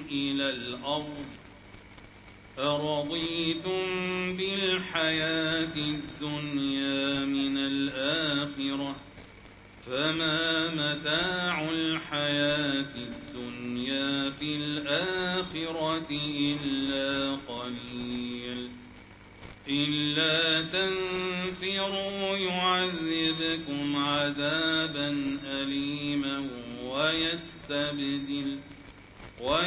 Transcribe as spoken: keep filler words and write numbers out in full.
إلى الأرض أرضيتم بالحياة الدنيا من الآخرة فما متاع الحياة الدنيا في الآخرة إلا قليل إلا تنفروا يعذبكم عذابا أليما ويستبدل